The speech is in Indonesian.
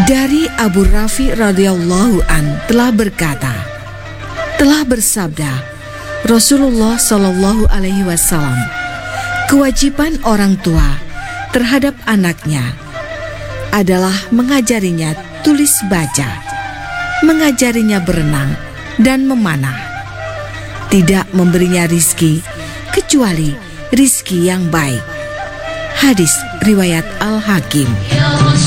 Dari Abu Rafi radhiyallahu an telah berkata, telah bersabda Rasulullah Shallallahu alaihi wasallam, kewajiban orang tua terhadap anaknya adalah mengajarinya tulis baca, mengajarinya berenang dan memanah, tidak memberinya rizki kecuali rizki yang baik. Hadis riwayat Al-Hakim.